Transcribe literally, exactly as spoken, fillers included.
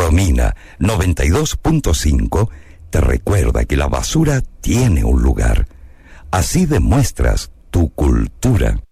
Promina noventa y dos punto cinco te recuerda que la basura tiene un lugar. Así demuestras tu cultura.